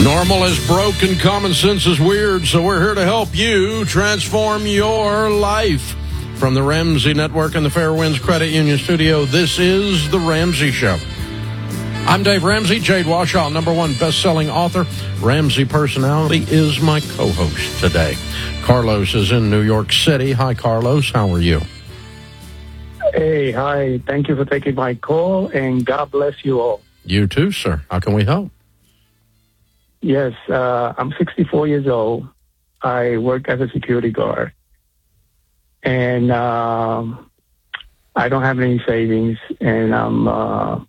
Normal is broken, common sense is weird, so we're here to help you transform your life. From the Ramsey Network and the Fairwinds Credit Union Studio, this is The Ramsey Show. I'm Dave Ramsey. Jade Warshaw, #1 best-selling author. Ramsey Personality is my co-host today. Carlos is in New York City. Hi, Carlos. How are you? Hey, hi. Thank you for taking my call, and God bless you all. You too, sir. How can we help? Yes, I'm 64 years old. I work as a security guard, and I don't have any savings, and I'm